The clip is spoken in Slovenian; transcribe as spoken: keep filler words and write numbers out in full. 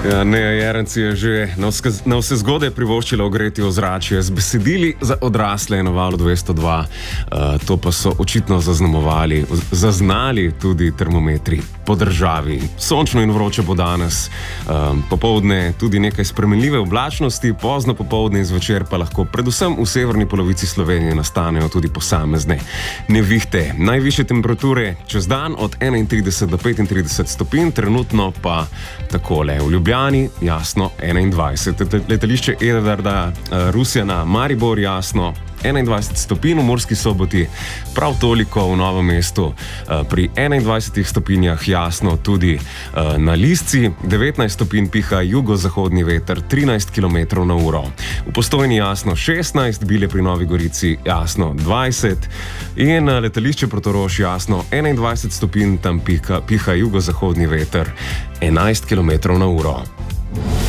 Ja, Neja Jerenc je že na vse, na vse zgodaj privoščila ogreti ozračje z besedili za odrasle na valu dvesto dva. Uh, to pa so očitno zaznamovali, zaznali tudi termometri po državi. Sončno in vroče bo danes, um, popoldne tudi nekaj spremenljive oblačnosti, pozno popoldne in zvečer pa lahko predvsem v severni polovici Slovenije nastanejo tudi posamezne nevihte. Najvišje temperature čez dan od enaintrideset do petintrideset stopinj, trenutno pa takole. V Ljubljani jasno enaindvajset, letališče Edvarda Rusjana, Maribor jasno enaindvajset stopinj, v Murski Soboti prav toliko, v Novem mestu pri enaindvajsetih stopinjah jasno tudi na Lisci, devetnajst stopinj piha jugozahodni veter, trinajst kilometrov na uro. V Postojni jasno šestnajst, Bilje pri Novi Gorici jasno dvajset in letališče Portorož jasno enaindvajset stopinj, tam piha, piha jugozahodni veter, enajst kilometrov na uro.